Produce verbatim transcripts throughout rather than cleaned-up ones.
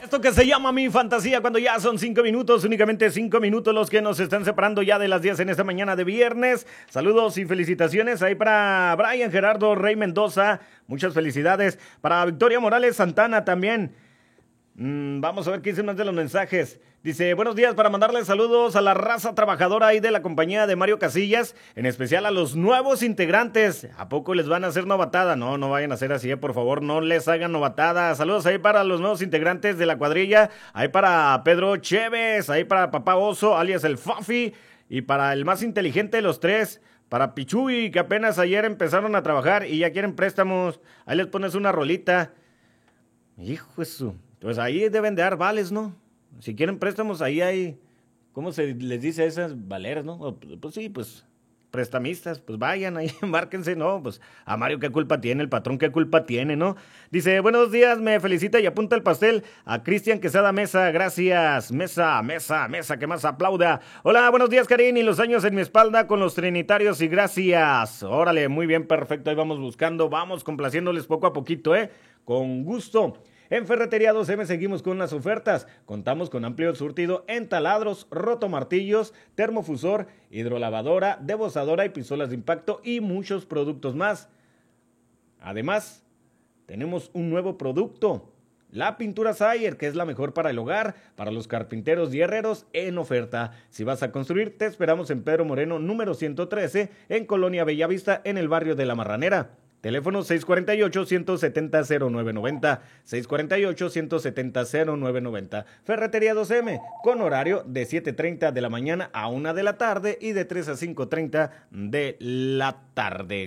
Esto que se llama Mi Fantasía, cuando ya son cinco minutos, únicamente cinco minutos los que nos están separando ya de las diez en esta mañana de viernes. Saludos y felicitaciones ahí para Brian Gerardo Rey Mendoza, muchas felicidades. Para Victoria Morales Santana también. Mm, vamos a ver qué dicen más de los mensajes. Dice, buenos días, para mandarles saludos a la raza trabajadora ahí de la compañía de Mario Casillas, en especial a los nuevos integrantes. ¿A poco les van a hacer novatada? No, no vayan a hacer así, eh, por favor, no les hagan novatada. Saludos ahí para los nuevos integrantes de la cuadrilla, ahí para Pedro Chévez, ahí para Papá Oso, alias el Fafi, y para el más inteligente de los tres, para Pichuy, que apenas ayer empezaron a trabajar y ya quieren préstamos. Ahí les pones una rolita. Hijo eso, pues ahí deben de dar vales, ¿no? Si quieren préstamos, ahí hay, ¿cómo se les dice a esas valeras, no? Pues sí, pues, prestamistas, pues vayan ahí, márquense, ¿no? Pues a Mario, ¿qué culpa tiene? El patrón, ¿qué culpa tiene, no? Dice, buenos días, me felicita y apunta el pastel a Cristian Quesada Mesa, gracias, Mesa, Mesa, Mesa, que más aplauda. Hola, buenos días, Karin, y los años en mi espalda con los trinitarios y gracias. Órale, muy bien, perfecto, ahí vamos buscando, vamos complaciéndoles poco a poquito, ¿eh? Con gusto. En Ferretería dos eme seguimos con las ofertas. Contamos con amplio surtido en taladros, rotomartillos, termofusor, hidrolavadora, debozadora y pistolas de impacto y muchos productos más. Además, tenemos un nuevo producto, la pintura Sayer, que es la mejor para el hogar, para los carpinteros y herreros en oferta. Si vas a construir, te esperamos en Pedro Moreno, número ciento trece, en Colonia Bellavista, en el barrio de La Marranera. Teléfono seis cuatro ocho, uno siete cero, cero nueve nueve cero, seis cuatro ocho, uno siete cero, cero nueve nueve cero. Ferretería dos eme, con horario de siete treinta de la mañana a una de la tarde y de tres a cinco treinta de la tarde.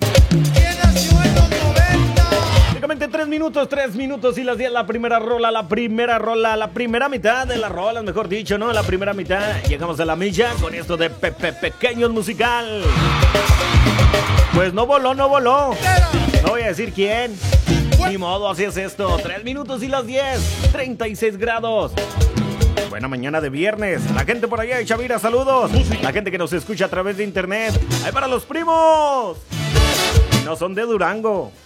Únicamente tres minutos, tres minutos y las diez, la primera rola, la primera rola, la primera mitad de las rolas, mejor dicho, ¿no? La primera mitad, llegamos a la milla con esto de Pepe Pequeños Musical. Pues no voló, no voló. No voy a decir quién. Ni modo, así es esto. Tres minutos y las diez. treinta y seis grados. Buena mañana de viernes. La gente por allá de Chavira, saludos. La gente que nos escucha a través de internet. ¡Ahí para los primos! No son de Durango.